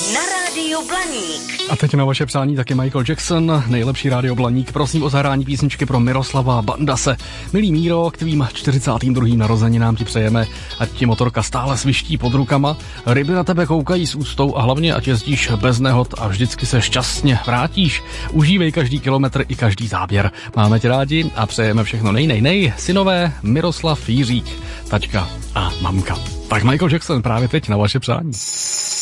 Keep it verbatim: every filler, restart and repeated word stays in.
Na rádiu Blaník. A teď na vaše přání taky Michael Jackson, nejlepší rádio Blaník. Prosím o zahrání písničky pro Miroslava Bandase. Milý Míro, k tvým čtyřicátým druhým narozeninám ti přejeme, ať ti motorka stále sviští pod rukama, ryby na tebe koukají s úctou a hlavně ať jezdíš bez nehod a vždycky se šťastně vrátíš. Užívej každý kilometr i každý záběr. Máme tě rádi a přejeme všechno nej, nej, nej. Synové Miroslav, Jiřík, taťka a mamka. Tak Michael Jackson právě teď na vaše přání.